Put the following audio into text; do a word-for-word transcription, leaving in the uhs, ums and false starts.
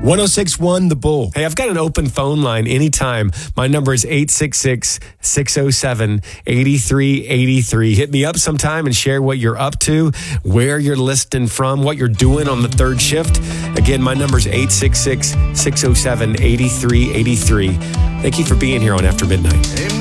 one oh six point one The Bull. Hey, I've got an open phone line anytime. My number is eight six six, six oh seven, eight three eight three. Hit me up sometime and share what you're up to, where you're listening from, what you're doing on the third shift. Again, my number is eight six six, six oh seven, eight three eight three. Thank you for being here on After Midnight.